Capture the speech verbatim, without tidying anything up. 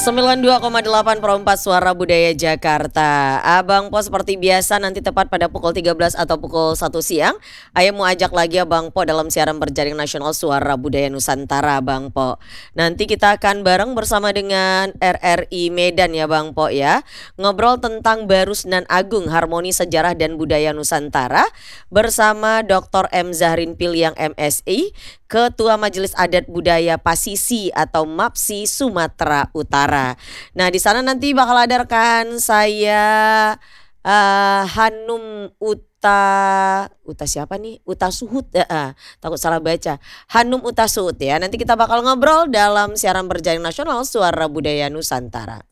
sembilan puluh dua koma delapan per empat Suara Budaya Jakarta. Abang Po seperti biasa nanti tepat pada pukul tiga belas atau pukul satu siang. Ayo mau ajak lagi Abang Po dalam siaran berjaring nasional Suara Budaya Nusantara Bang Po. Nanti kita akan bareng bersama dengan R R I Medan ya Bang Po ya. Ngobrol tentang Barusnan Agung, Harmoni Sejarah dan Budaya Nusantara bersama Doktor M. Zahrin Piliang M Si, Ketua Majelis Adat Budaya Pasisi atau MAPSI Sumatera Utara. Nah, di sana nanti bakal ada rekan saya uh, Hanum Uta Uta siapa nih? Uta Suhut ya, uh, takut salah baca. Hanum Uta Suhut ya. Nanti kita bakal ngobrol dalam siaran berjaring nasional Suara Budaya Nusantara.